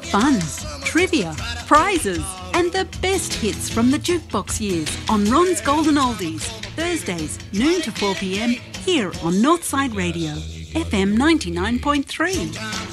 Fun, trivia, prizes and the best hits from the jukebox years on Ron's Golden Oldies. Thursdays, noon to 4 p.m, here on Northside Radio, FM 99.3.